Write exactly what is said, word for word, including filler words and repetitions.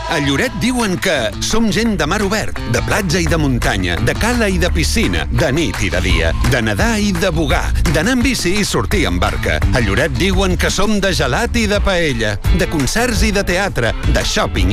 A Lloret diuen que som gent de mar obert, de platja i de muntanya, de cala i de piscina, de nit i de dia, de nedar i de bugar, d'anar amb bici i sortir amb barca. A Lloret diuen que som de gelat i de paella, de concerts i de teatre, de shopping